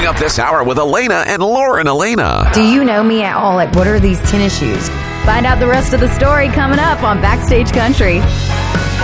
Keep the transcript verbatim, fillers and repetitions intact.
Coming up this hour with Elena and Lauren Elena. Do you know me at all? Like, what are these tennis shoes? Find out the rest of the story coming up on Backstage Country.